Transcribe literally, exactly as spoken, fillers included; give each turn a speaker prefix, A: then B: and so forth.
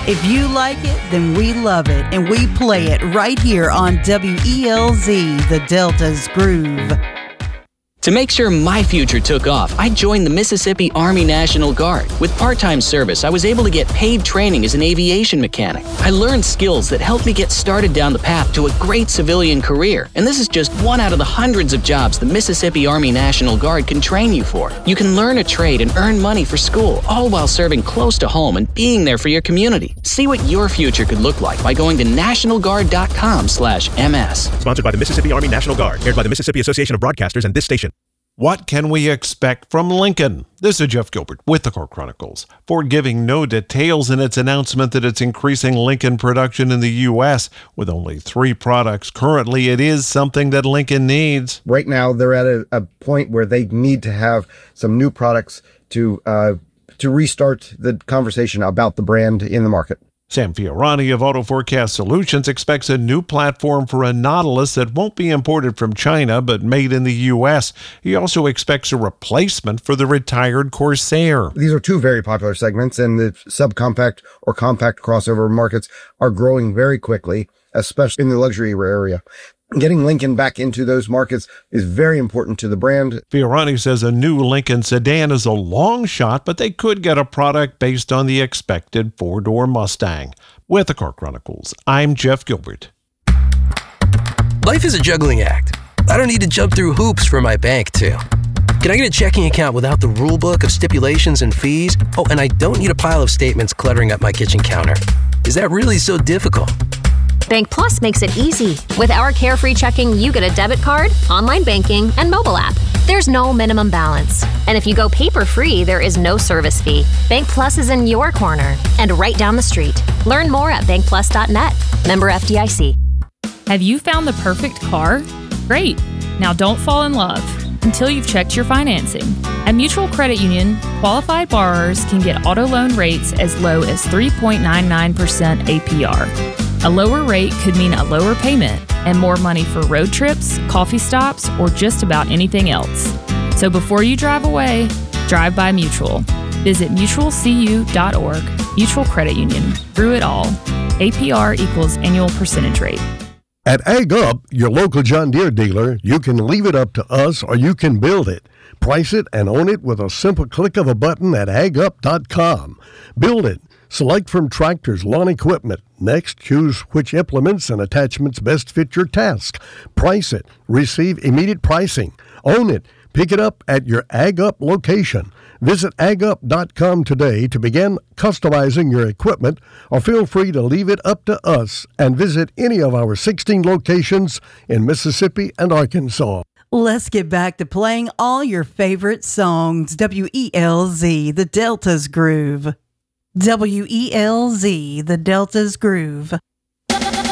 A: If you like it, then we love it, and we play it right here on W E L Z, the Delta's Groove.
B: To make sure my future took off, I joined the Mississippi Army National Guard. With part-time service, I was able to get paid training as an aviation mechanic. I learned skills that helped me get started down the path to a great civilian career. And this is just one out of the hundreds of jobs the Mississippi Army National Guard can train you for. You can learn a trade and earn money for school, all while serving close to home and being there for your community. See what your future could look like by going to national guard dot com slash M S.
C: Sponsored by the Mississippi Army National Guard, aired by the Mississippi Association of Broadcasters and this station.
D: What can we expect from Lincoln? This is Jeff Gilbert with the Car Chronicles. Ford giving no details in its announcement that it's increasing Lincoln production in the U S. With only three products currently, it is something that Lincoln needs.
E: Right now, they're at a, a point where they need to have some new products to uh, to restart the conversation about the brand in the market.
D: Sam Fiorani of Auto Forecast Solutions expects a new platform for a Nautilus that won't be imported from China but made in the U S. He also expects a replacement for the retired Corsair.
E: These are two very popular segments, and the subcompact or compact crossover markets are growing very quickly, especially in the luxury area. Getting Lincoln back into those markets is very important to the brand.
D: Fiorani says a new Lincoln sedan is a long shot, but they could get a product based on the expected four-door Mustang. With the Car Chronicles, I'm Jeff Gilbert.
F: Life is a juggling act. I don't need to jump through hoops for my bank to. Can I get a checking account without the rule book of stipulations and fees? Oh, and I don't need a pile of statements cluttering up my kitchen counter. Is that really so difficult?
G: Bank Plus makes it easy. With our carefree checking, you get a debit card, online banking, and mobile app. There's no minimum balance. And if you go paper-free, there is no service fee. Bank Plus is in your corner and right down the street. Learn more at bank plus dot net. Member F D I C.
H: Have you found the perfect car? Great. Now don't fall in love until you've checked your financing. At Mutual Credit Union, qualified borrowers can get auto loan rates as low as three point nine nine percent A P R. A lower rate could mean a lower payment and more money for road trips, coffee stops, or just about anything else. So before you drive away, drive by Mutual. Visit mutual c u dot org. Mutual Credit Union. Through it all. A P R equals annual percentage rate.
I: At Ag Up, your local John Deere dealer, you can leave it up to us or you can build it. Price it and own it with a simple click of a button at ag up dot com. Build it. Select from tractors, lawn equipment. Next, choose which implements and attachments best fit your task. Price it. Receive immediate pricing. Own it. Pick it up at your Ag Up location. Visit ag up dot com today to begin customizing your equipment, or feel free to leave it up to us and visit any of our sixteen locations in Mississippi and Arkansas.
A: Let's get back to playing all your favorite songs. W E L Z, the Delta's Groove. W E L Z, the Delta's Groove.